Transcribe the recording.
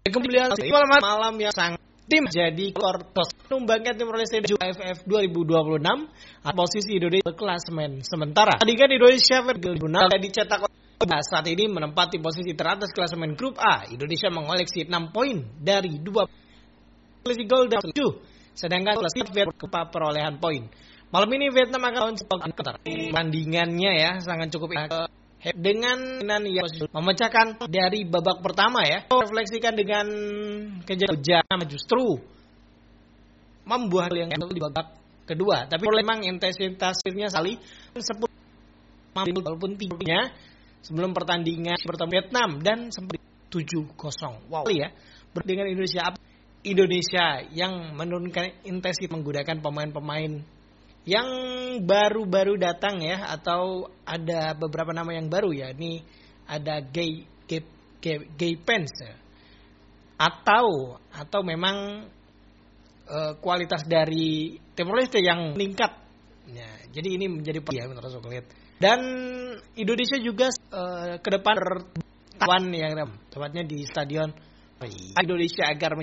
Kemudian malam yang sangat tim jadi kortos numbangkan Timor Leste di AFF 2026 posisi Indonesia klasemen sementara. Tandingan Indonesia Verguna dicetak saat ini menempati posisi teratas klasemen grup A. Indonesia mengoleksi 6 poin dari 2 gol dan 7, sedangkan Vietnam perolehan poin. Malam ini Vietnam akan lawan tandingannya ya sangat cukup dengan yang memecahkan dari babak pertama ya. Refleksikan dengan kejadian justru membuat yang di babak kedua, tapi memang intensitasnya sekali 10 walaupun tingginya sebelum pertandingan bertemu Vietnam dan sempat 7-0. Wow ya. Dengan Indonesia yang menurunkan intensitas menggunakan pemain-pemain yang baru-baru datang ya, atau ada beberapa nama yang baru ya. Ini ada Gay Pence ya. Atau memang kualitas dari Timor Leste yang meningkat. Ya, jadi ini menjadi ya menurut saya lihat. Dan Indonesia juga ke depan yang tepatnya di stadion Indonesia agar